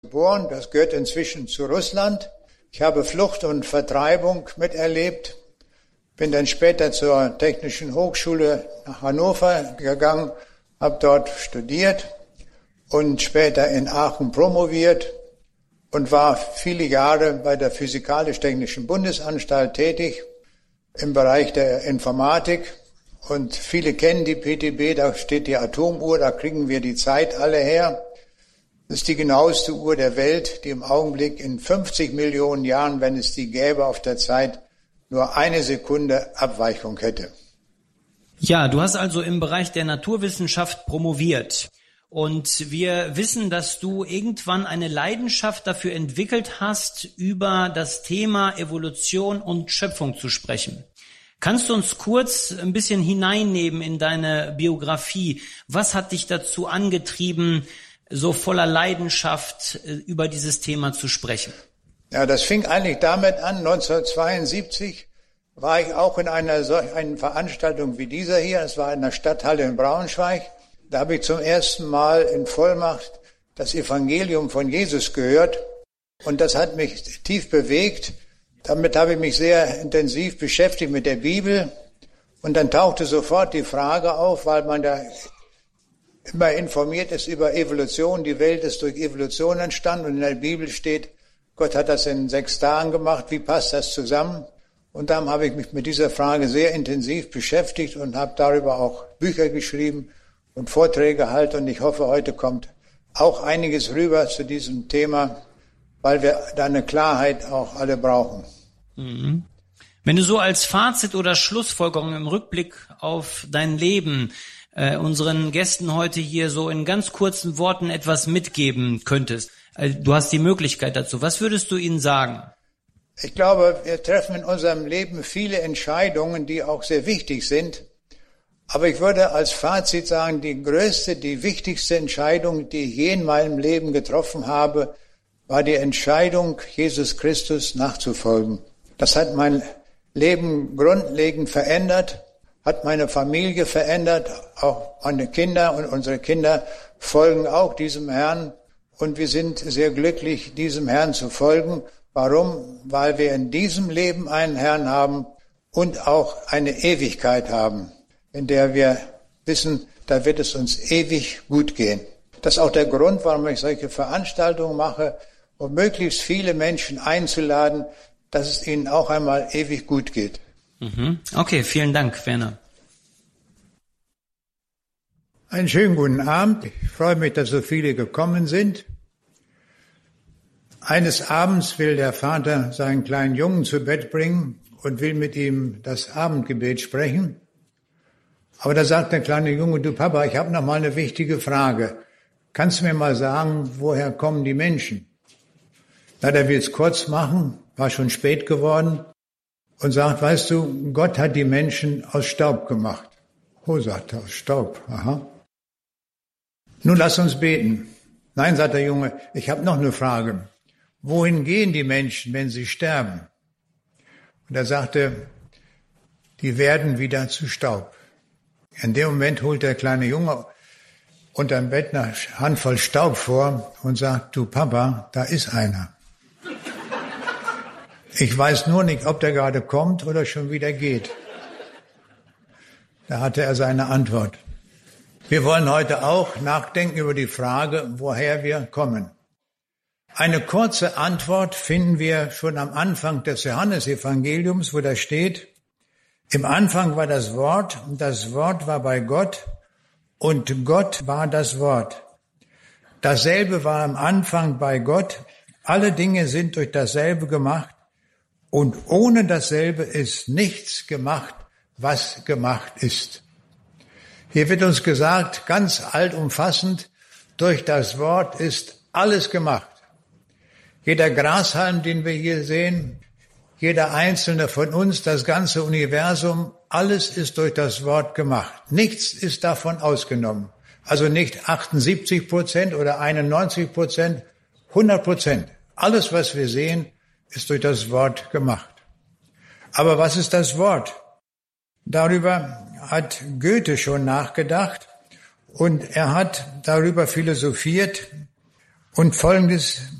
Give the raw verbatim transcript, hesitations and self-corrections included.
geboren, das gehört inzwischen zu Russland. Ich habe Flucht und Vertreibung miterlebt, bin dann später zur Technischen Hochschule nach Hannover gegangen, habe dort studiert und später in Aachen promoviert und war viele Jahre bei der Physikalisch-Technischen Bundesanstalt tätig im Bereich der Informatik. Und viele kennen die P T B, da steht die Atomuhr, da kriegen wir die Zeit alle her. Das ist die genaueste Uhr der Welt, die im Augenblick in fünfzig Millionen Jahren, wenn es die gäbe auf der Zeit, nur eine Sekunde Abweichung hätte. Ja, du hast also im Bereich der Naturwissenschaft promoviert. Und wir wissen, dass du irgendwann eine Leidenschaft dafür entwickelt hast, über das Thema Evolution und Schöpfung zu sprechen. Kannst du uns kurz ein bisschen hineinnehmen in deine Biografie? Was hat dich dazu angetrieben, so voller Leidenschaft über dieses Thema zu sprechen? Ja, das fing eigentlich damit an, neunzehnhundertzweiundsiebzig war ich auch in einer solchen Veranstaltung wie dieser hier. Es war in der Stadthalle in Braunschweig. Da habe ich zum ersten Mal in Vollmacht das Evangelium von Jesus gehört. Und das hat mich tief bewegt. Damit habe ich mich sehr intensiv beschäftigt mit der Bibel. Und dann tauchte sofort die Frage auf, weil man da immer informiert ist über Evolution. Die Welt ist durch Evolution entstanden und in der Bibel steht, Gott hat das in sechs Tagen gemacht. Wie passt das zusammen? Und dann habe ich mich mit dieser Frage sehr intensiv beschäftigt und habe darüber auch Bücher geschrieben und Vorträge gehalten. Und ich hoffe, heute kommt auch einiges rüber zu diesem Thema, weil wir da eine Klarheit auch alle brauchen. Mhm. Wenn du so als Fazit oder Schlussfolgerung im Rückblick auf dein Leben äh, unseren Gästen heute hier so in ganz kurzen Worten etwas mitgeben könntest, also, du hast die Möglichkeit dazu, was würdest du ihnen sagen? Ich glaube, wir treffen in unserem Leben viele Entscheidungen, die auch sehr wichtig sind. Aber ich würde als Fazit sagen, die größte, die wichtigste Entscheidung, die ich je in meinem Leben getroffen habe, war die Entscheidung, Jesus Christus nachzufolgen. Das hat mein Leben grundlegend verändert, hat meine Familie verändert, auch meine Kinder und unsere Kinder folgen auch diesem Herrn. Und wir sind sehr glücklich, diesem Herrn zu folgen. Warum? Weil wir in diesem Leben einen Herrn haben und auch eine Ewigkeit haben, in der wir wissen, da wird es uns ewig gut gehen. Das ist auch der Grund, warum ich solche Veranstaltungen mache, um möglichst viele Menschen einzuladen, dass es ihnen auch einmal ewig gut geht. Okay, vielen Dank, Werner. Einen schönen guten Abend. Ich freue mich, dass so viele gekommen sind. Eines Abends will der Vater seinen kleinen Jungen zu Bett bringen und will mit ihm das Abendgebet sprechen. Aber da sagt der kleine Junge, du Papa, ich habe noch mal eine wichtige Frage. Kannst du mir mal sagen, woher kommen die Menschen? Na, der will es kurz machen, war schon spät geworden und sagt, weißt du, Gott hat die Menschen aus Staub gemacht. Oh, sagt er, aus Staub, aha. Nun lass uns beten. Nein, sagt der Junge, ich habe noch eine Frage. Wohin gehen die Menschen, wenn sie sterben? Und er sagte, die werden wieder zu Staub. In dem Moment holt der kleine Junge unterm Bett eine Handvoll Staub vor und sagt, du Papa, da ist einer. Ich weiß nur nicht, ob der gerade kommt oder schon wieder geht. Da hatte er seine Antwort. Wir wollen heute auch nachdenken über die Frage, woher wir kommen. Eine kurze Antwort finden wir schon am Anfang des Johannesevangeliums, wo da steht, im Anfang war das Wort, und das Wort war bei Gott, und Gott war das Wort. Dasselbe war am Anfang bei Gott, alle Dinge sind durch dasselbe gemacht, und ohne dasselbe ist nichts gemacht, was gemacht ist. Hier wird uns gesagt, ganz allumfassend, durch das Wort ist alles gemacht. Jeder Grashalm, den wir hier sehen, jeder einzelne von uns, das ganze Universum, alles ist durch das Wort gemacht. Nichts ist davon ausgenommen. Also nicht achtundsiebzig Prozent oder einundneunzig Prozent, hundert Prozent. Alles, was wir sehen, ist durch das Wort gemacht. Aber was ist das Wort? Darüber hat Goethe schon nachgedacht und er hat darüber philosophiert Und Folgendes